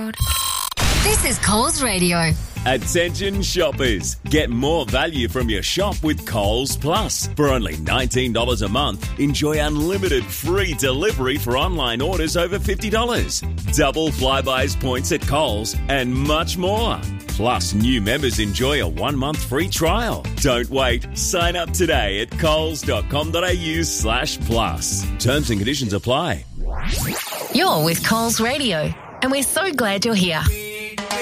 world. This is Coles Radio. Attention shoppers, get more value from your shop with Coles Plus. For only $19 a month, enjoy unlimited free delivery for online orders over $50. Double Flybuys points at Coles and much more. Plus, new members enjoy a 1-month free trial. Don't wait. Sign up today at coles.com.au/plus. Terms and conditions apply. You're with Coles Radio, and we're so glad you're here.